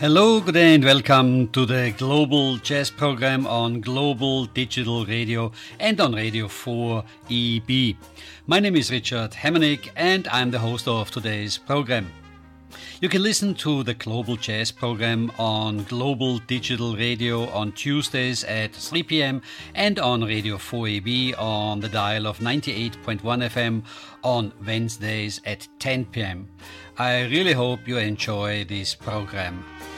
Hello, good day and welcome to the Global Jazz Program on Global Digital Radio and on Radio 4 EB. My name is Richard Hemmernick and I'm the host of today's program. You can listen to the Global Jazz Program on Global Digital Radio on Tuesdays at 3 p.m. and on Radio 4 EB on the dial of 98.1 FM on Wednesdays at 10 p.m. I really hope you enjoy this program.